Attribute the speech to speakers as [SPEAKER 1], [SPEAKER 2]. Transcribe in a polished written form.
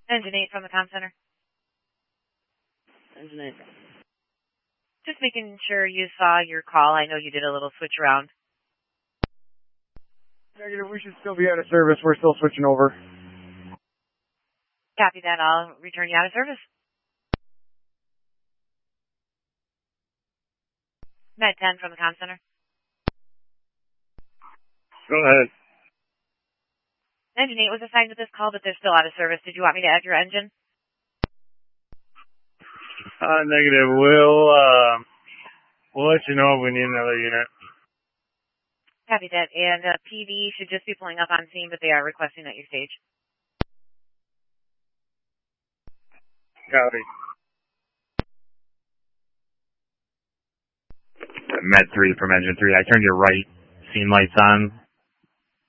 [SPEAKER 1] Engine 8 from the comm center.
[SPEAKER 2] Engine 8.
[SPEAKER 1] Just making sure you saw your call. I know you did a little switch around.
[SPEAKER 3] Negative, we should still be out of service. We're still switching over.
[SPEAKER 1] Copy that. I'll return you out of service. Med 10 from the comm center.
[SPEAKER 3] Go ahead.
[SPEAKER 1] Engine 8 was assigned to this call, but they're still out of service. Did you want me to add your engine?
[SPEAKER 3] Negative. We'll let you know if we need another unit.
[SPEAKER 1] Copy that. And PD should just be pulling up on scene, but they are requesting that you stage.
[SPEAKER 3] Copy.
[SPEAKER 4] Med 3 from Engine 3. I turned your right scene lights on.